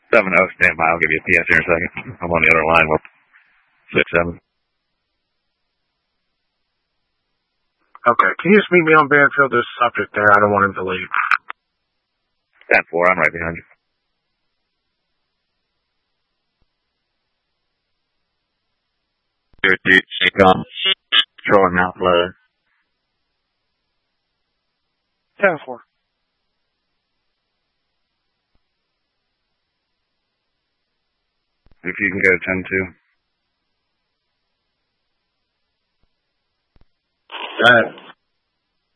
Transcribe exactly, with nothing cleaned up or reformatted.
seven oh, stand by. I'll give you a P S here in a second. I'm on the other line with six seven. Okay, can you just meet me on Banfield? There's a subject there. I don't want him to leave. ten four, I'm right behind you. Your dude, shake on. Controlling mouth load. ten four. If you can go ten two. Alright.